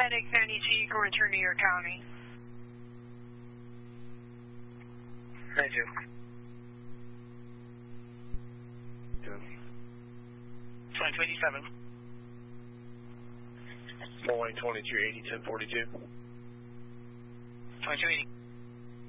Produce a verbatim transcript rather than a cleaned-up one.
Medic ninety-two, you can return to your county. Thank you. twenty-two eighty-seven. Boeing twenty-two eighty, ten forty-two. twenty-two eighty.